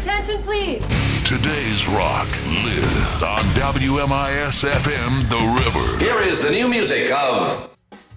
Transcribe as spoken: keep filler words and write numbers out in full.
attention, please. Today's rock lives on W M I S F M The River. Here is the new music of